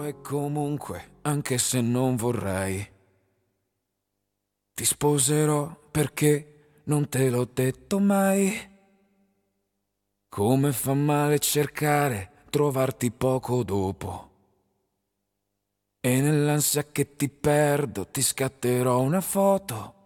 e comunque, anche se non vorrei, ti sposerò perché non te l'ho detto mai. Come fa male cercare, trovarti poco dopo. E nell'ansia che ti perdo ti scatterò una foto